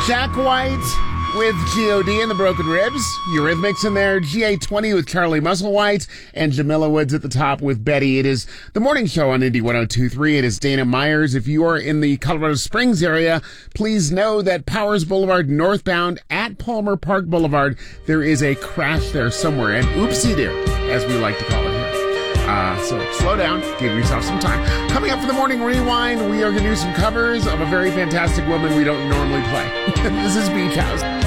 Jack White with G.O.D. and the Broken Ribs. Eurythmics in there. GA20 with Charlie Musselwhite. And Jamila Woods at the top with Betty. It is the morning show on Indy 102.3. It is Dana Myers. If you are in the Colorado Springs area, please know that Powers Boulevard northbound at Palmer Park Boulevard, there is a crash there somewhere. And oopsie-doo, as we like to call it here. So slow down, give yourself some time. Coming up for the morning rewind, we are going to do some covers of a very fantastic woman we don't normally play. This is Beach House.